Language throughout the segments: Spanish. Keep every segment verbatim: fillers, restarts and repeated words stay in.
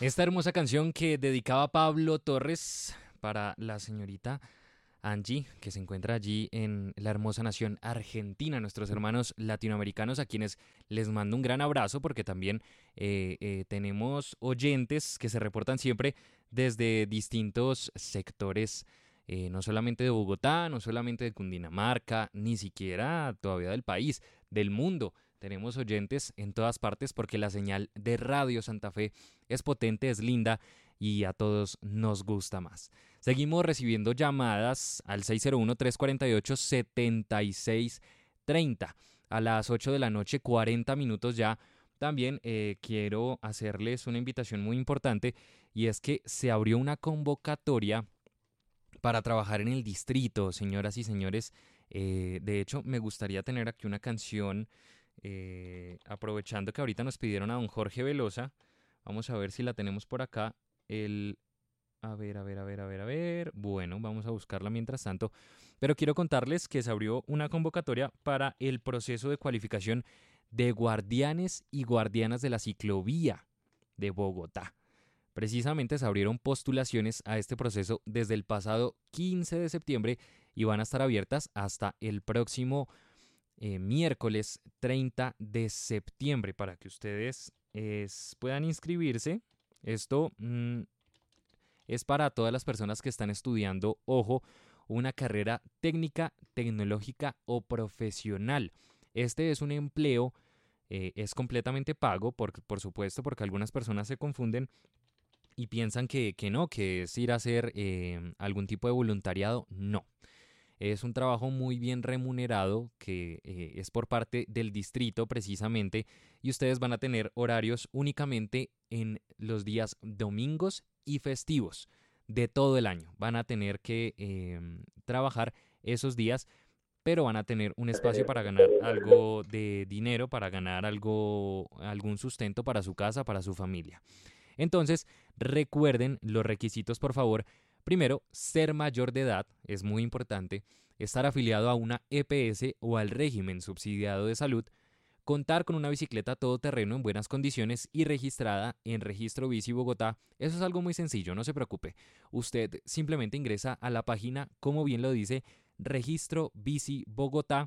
Esta hermosa canción que dedicaba Pablo Torres para la señorita Angie, que se encuentra allí en la hermosa nación argentina, nuestros hermanos latinoamericanos, a quienes les mando un gran abrazo porque también eh, eh, tenemos oyentes que se reportan siempre desde distintos sectores, eh, no solamente de Bogotá, no solamente de Cundinamarca, ni siquiera todavía del país, del mundo. Tenemos oyentes en todas partes porque la señal de Radio Santa Fe es potente, es linda y a todos nos gusta más. Seguimos recibiendo llamadas al seis cero uno, tres cuatro ocho, siete seis tres cero. A las ocho de la noche, cuarenta minutos ya. También eh, quiero hacerles una invitación muy importante y es que se abrió una convocatoria para trabajar en el distrito, señoras y señores. Eh, de hecho, me gustaría tener aquí una canción, eh, aprovechando que ahorita nos pidieron a don Jorge Velosa. Vamos a ver si la tenemos por acá. El a ver, a ver, a ver, a ver, a ver. Bueno, vamos a buscarla mientras tanto. Pero quiero contarles que se abrió una convocatoria para el proceso de cualificación de guardianes y guardianas de la ciclovía de Bogotá. Precisamente se abrieron postulaciones a este proceso desde el pasado quince de septiembre y van a estar abiertas hasta el próximo eh, miércoles treinta de septiembre para que ustedes eh, puedan inscribirse. Esto mmm, es para todas las personas que están estudiando, ojo, una carrera técnica, tecnológica o profesional. Este es un empleo, eh, es completamente pago, por, por supuesto, porque algunas personas se confunden y piensan que, que no, que es ir a hacer eh, algún tipo de voluntariado. No. Es un trabajo muy bien remunerado que eh, es por parte del distrito precisamente y ustedes van a tener horarios únicamente en los días domingos y festivos de todo el año. Van a tener que eh, trabajar esos días, pero van a tener un espacio para ganar algo de dinero, para ganar algo, algún sustento para su casa, para su familia. Entonces, recuerden los requisitos, por favor. Primero, ser mayor de edad, es muy importante, estar afiliado a una E P S o al régimen subsidiado de salud, contar con una bicicleta todoterreno en buenas condiciones y registrada en Registro Bici Bogotá. Eso es algo muy sencillo, no se preocupe. Usted simplemente ingresa a la página, como bien lo dice, Registro Bici Bogotá.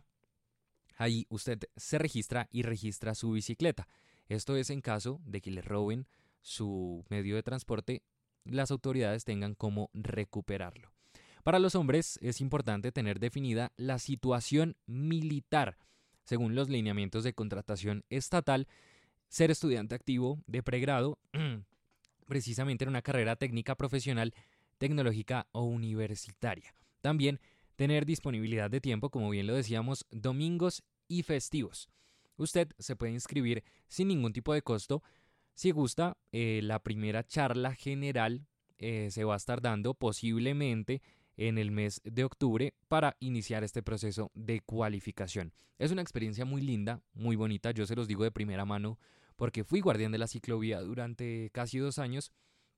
Ahí usted se registra y registra su bicicleta. Esto es en caso de que le roben su medio de transporte, las autoridades tengan cómo recuperarlo. Para los hombres es importante tener definida la situación militar. Según los lineamientos de contratación estatal, ser estudiante activo de pregrado, precisamente en una carrera técnica profesional, tecnológica o universitaria. También tener disponibilidad de tiempo, como bien lo decíamos, domingos y festivos. Usted se puede inscribir sin ningún tipo de costo. Si gusta, eh, la primera charla general eh, se va a estar dando posiblemente en el mes de octubre para iniciar este proceso de cualificación. Es una experiencia muy linda, muy bonita, yo se los digo de primera mano porque fui guardián de la ciclovía durante casi dos años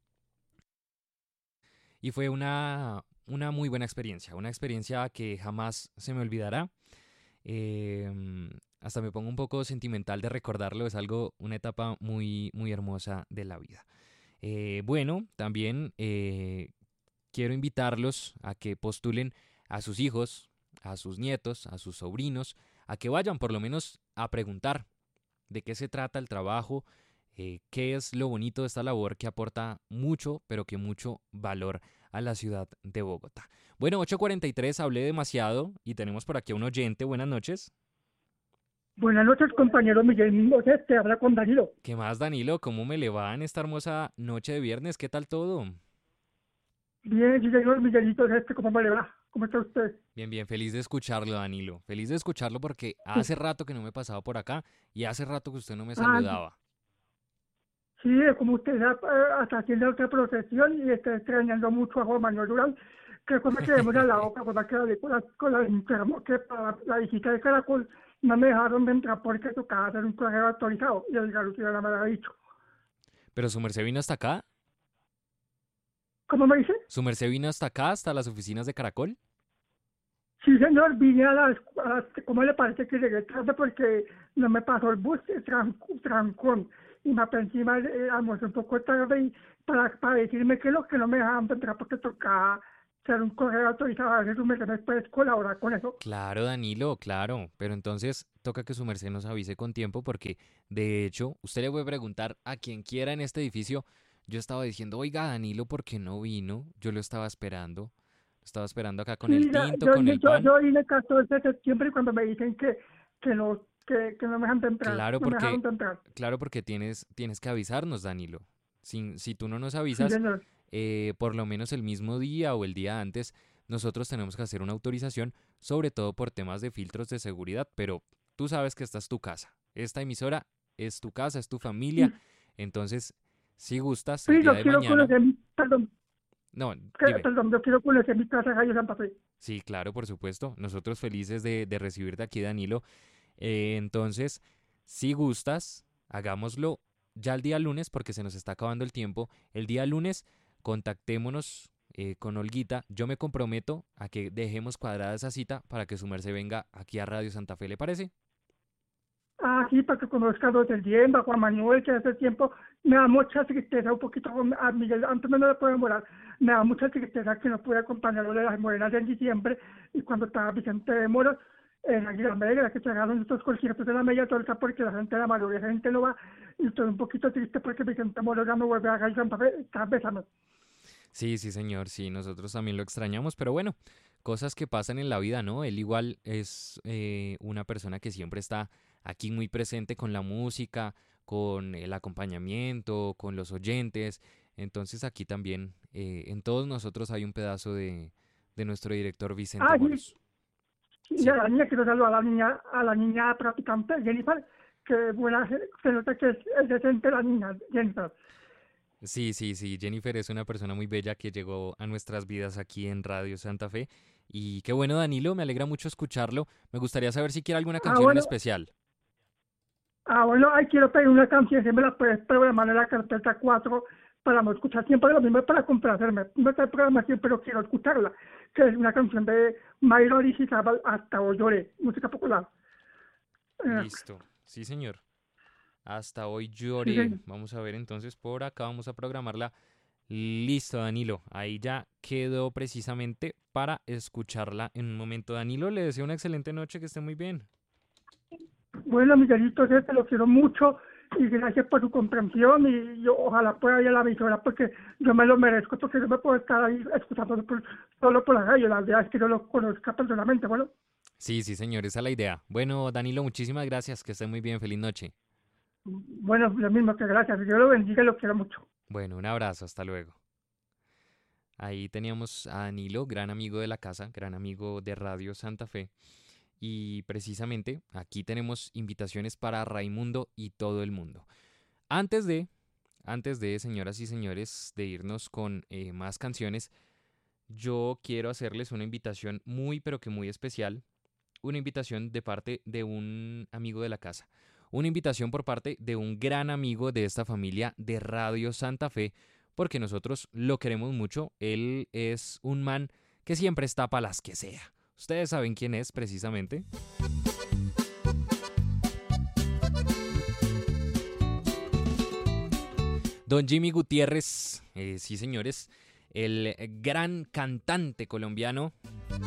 y fue una, una muy buena experiencia, una experiencia que jamás se me olvidará. Eh, hasta me pongo un poco sentimental de recordarlo, es algo, una etapa muy, muy hermosa de la vida. Eh, bueno, también eh, quiero invitarlos a que postulen a sus hijos, a sus nietos, a sus sobrinos, a que vayan por lo menos a preguntar de qué se trata el trabajo, eh, qué es lo bonito de esta labor que aporta mucho, pero que mucho valor a la ciudad de Bogotá. Bueno, ocho cuarenta y tres, hablé demasiado y tenemos por aquí a un oyente. Buenas noches. Buenas noches, compañero Miguel. O sea, te habla con Danilo. ¿Qué más, Danilo? ¿Cómo me le va en esta hermosa noche de viernes? ¿Qué tal todo? Bien, sí, señor Miguelito, este, ¿cómo me le va? ¿Cómo está usted? Bien, bien, feliz de escucharlo, Danilo. Feliz de escucharlo porque Sí. hace rato que no me he pasado por acá y hace rato que usted no me Ah, saludaba. sí, como usted ya, eh, hasta haciendo otra profesión y está extrañando mucho a Juan Manuel Durán, que fue me quedemos a la boca con la que hablé con la, con la enfermo que para la visita de Caracol no me dejaron de entrar porque tocaba hacer un correo actualizado y el Garuti ya me había dicho. Pero su merced vino hasta acá. ¿Cómo me dice? ¿Su merced vino hasta acá, hasta las oficinas de Caracol? Sí, señor, vine a las, a las- ¿cómo le parece que llegué tarde? Porque no me pasó el bus, el tran- trancón. y más por encima eh, almorcé un poco tarde y para, para decirme que lo que no me dejaban entrar porque tocaba hacer un correo autorizado, a ver si tú me puedes colaborar con eso. Claro, Danilo, claro, pero entonces toca que su merced nos avise con tiempo porque de hecho usted le puede preguntar a quien quiera en este edificio. Yo estaba diciendo, oiga, Danilo, ¿por qué no vino? Yo lo estaba esperando, lo estaba esperando acá con el Sí, ya- tinto, yo, con yo, el yo, pan. yo vine el catorce de septiembre cuando me dicen que, que no, que, que no me dejan entrar, Claro, no me porque, dejaron entrar. claro, porque tienes, tienes que avisarnos, Danilo. Si, si tú no nos Sí, avisas, señor. eh, por lo menos el mismo día o el día antes, nosotros tenemos que hacer una autorización, sobre todo por temas de filtros de seguridad, pero tú sabes que esta es tu casa. Esta emisora es tu casa, es tu familia. Sí, Entonces, si gustas, el sí, día yo de quiero mañana, conocer, mi- perdón, no, que- dime. perdón, yo quiero conocer mi casa Radio Santa Fe. Sí, claro, por supuesto. Nosotros felices de, de recibirte aquí, Danilo. Eh, entonces, si gustas, hagámoslo ya el día lunes porque se nos está acabando el tiempo. El día lunes, contactémonos eh, con Olguita. Yo me comprometo a que dejemos cuadrada esa cita para que su merced venga aquí a Radio Santa Fe, ¿le parece? Ah, sí, para que conozca a los del Diemba, Juan Manuel, que hace tiempo me da mucha tristeza, un poquito a Miguel, antes me no le puedo morar, me da mucha tristeza que no pude acompañarlo de las morenas en diciembre y cuando estaba Vicente de Moros en Águila Media, que llegaron estos conciertos de la media torta porque la gente de la mayoría de la gente no va y estoy un poquito triste porque Vicente Moros ya no vuelve a Gallo Santa Fe, está besame. Sí, sí, señor, sí, nosotros también lo extrañamos, pero bueno, cosas que pasan en la vida, ¿no? Él igual es eh, una persona que siempre está aquí muy presente con la música, con el acompañamiento, con los oyentes, entonces aquí también eh, en todos nosotros hay un pedazo de, de nuestro director Vicente Ah, sí, Moros. y a Sí. la niña quiero saludar a la niña, a la niña practicante, Jennifer, que buena, se nota que es, es decente la niña, Jennifer. Sí, sí, sí. Jennifer es una persona muy bella que llegó a nuestras vidas aquí en Radio Santa Fe. Y qué bueno, Danilo, me alegra mucho escucharlo. Me gustaría saber si quiere alguna Ah, canción en bueno, especial. ah, bueno, ay, quiero pedir una canción, si me la puedes programar en la carpeta cuatro para no escuchar siempre lo mismo para complacerme. No está el programa siempre, pero quiero escucharla, que es una canción de Mayra Orizizábal, Hasta hoy lloré, música popular. Eh, Listo. Sí, señor. Hasta hoy sí, lloré. sí. Vamos a ver entonces por acá, vamos a programarla. Listo, Danilo. Ahí ya quedó precisamente para escucharla en un momento. Danilo, le deseo una excelente noche, que esté muy bien. Bueno, Miguelito, yo te lo quiero mucho y gracias por su comprensión y yo ojalá pueda ir a la emisora porque yo me lo merezco porque yo me puedo estar ahí escuchando por- solo por la radio, la verdad es que yo lo conozca personalmente, bueno, Sí, sí, señor, esa es la idea. Bueno, Danilo, muchísimas gracias, que esté muy bien. Feliz noche. bueno, lo mismo que gracias, Dios lo bendiga y lo quiero mucho. Bueno, un abrazo, hasta luego. Ahí teníamos a Danilo, gran amigo de la casa, gran amigo de Radio Santa Fe. Y precisamente aquí tenemos invitaciones para Raimundo y todo el mundo. Antes de, antes de, señoras y señores, de irnos con eh, más canciones, yo quiero hacerles una invitación muy, pero que muy especial. Una invitación de parte de un amigo de la casa. Una invitación por parte de un gran amigo de esta familia de Radio Santa Fe, porque nosotros lo queremos mucho. Él es un man que siempre está para las que sea. Ustedes saben quién es precisamente. Don Jimmy Gutiérrez, eh, sí señores, el gran cantante colombiano